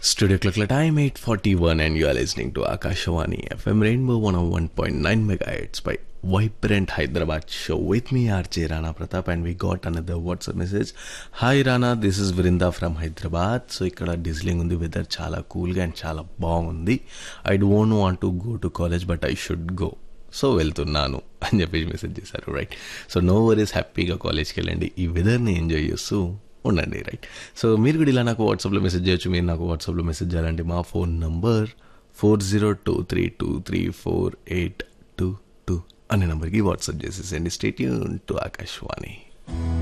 Studio Clock time 8:41 and you are listening to Akashawani FM Rainbow 101.9 megahertz by Vibrant Hyderabad show with me RJ Rana Pratap and we got another WhatsApp message. Hi Rana, this is Vrinda from Hyderabad. So ఇక్కడ డిజ్లింగ్ ఉంది, weather చాలా కూల్గా and చాలా బాగుంది. I don't want to go to college but I should go, so వెళ్తున్నాను అని చెప్పేసి message చేశారు. రైట్, సో నో వరీస్, హ్యాపీగా కాలేజ్కి వెళ్ళండి, ఈ వెదర్ని ఎంజాయ్ చేస్తూ ఉండండి. రైట్, సో మీరు కూడా ఇలా నాకు వాట్సాప్లో మెసేజ్ చేయొచ్చు. మీరు నాకు వాట్సాప్లో మెసేజ్ చేయాలంటే మా ఫోన్ నంబర్ 4023234822 అనే నెంబర్కి WhatsApp చేసేసండి. Stay tune to Akashvani.